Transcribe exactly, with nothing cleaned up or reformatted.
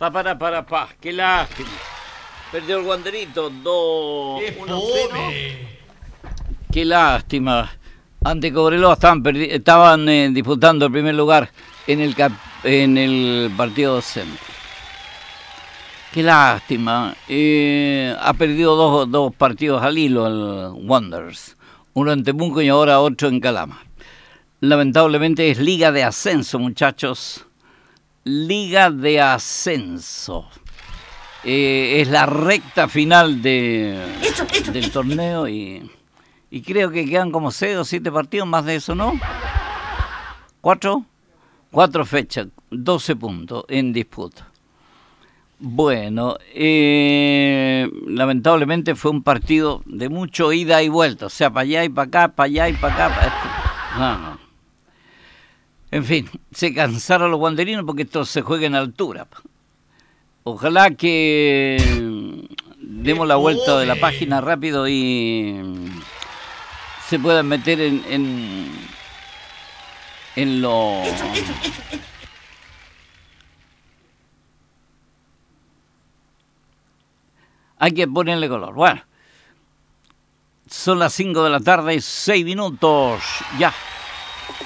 Pa, para, para, pa. Qué lástima. Perdió el Wanderito. dos uno cero. Qué lástima. Ante Cobreloa estaban, estaban eh, disputando el primer lugar en el, cap en el partido docente. Qué lástima. Eh, ha perdido dos, dos partidos al hilo el Wanderers. Uno en Temuco y ahora otro en Calama. Lamentablemente es Liga de Ascenso, muchachos. Liga de Ascenso. Eh, es la recta final de, del torneo y, y creo que quedan como seis o siete partidos, más de eso, ¿no? ¿Cuatro? Cuatro fechas, doce puntos en disputa. Bueno, eh, lamentablemente fue un partido de mucho ida y vuelta, o sea, para allá y para acá, para allá y para acá. Para... No, no. En fin, se cansaron los guanderinos porque esto se juega en altura. Ojalá que demos la vuelta de la página rápido y se puedan meter en, en, en lo... Hay que ponerle color. Bueno, son las cinco de la tarde y seis minutos. Ya.